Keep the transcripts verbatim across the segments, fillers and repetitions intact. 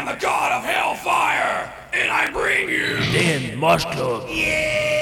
am the god of hellfire, and I bring you den Mosh Club. Yeah!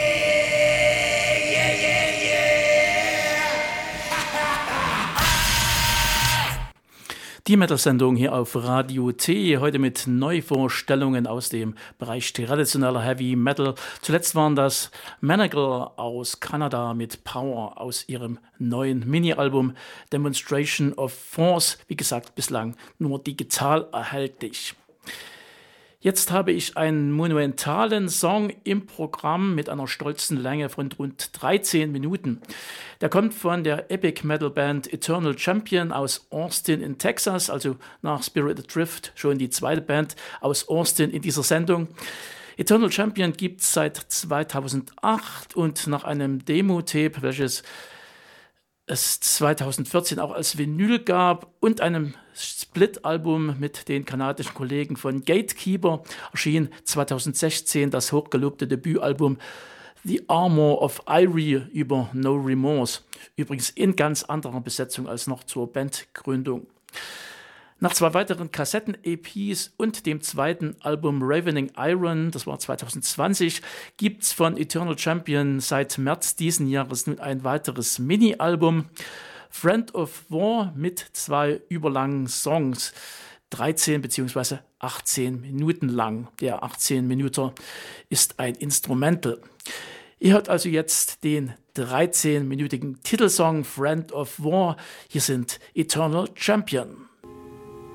Die Metal-Sendung hier auf Radio T, heute mit Neuvorstellungen aus dem Bereich traditioneller Heavy Metal. Zuletzt waren das Manacle aus Kanada mit Power aus ihrem neuen Mini-Album Demonstration of Force. Wie gesagt, bislang nur digital erhältlich. Jetzt habe ich einen monumentalen Song im Programm mit einer stolzen Länge von rund dreizehn Minuten. Der kommt von der Epic Metal Band Eternal Champion aus Austin in Texas, also nach Spirit Adrift schon die zweite Band aus Austin in dieser Sendung. Eternal Champion gibt es seit zweitausendacht und nach einem Demo-Tape, welches es zweitausendvierzehn auch als Vinyl gab und einem Split-Album mit den kanadischen Kollegen von Gatekeeper, erschien zweitausendsechzehn das hochgelobte Debütalbum The Armor of Irie über No Remorse. Übrigens in ganz anderer Besetzung als noch zur Bandgründung. Nach zwei weiteren Kassetten-E Ps und dem zweiten Album Ravening Iron, das war zweitausendzwanzig, gibt es von Eternal Champion seit März diesen Jahres nun ein weiteres Mini-Album, Friend of War, mit zwei überlangen Songs, dreizehn bzw. achtzehn Minuten lang. Der achtzehn Minuten ist ein Instrumental. Ihr hört also jetzt den dreizehnminütigen Titelsong Friend of War. Hier sind Eternal Champion.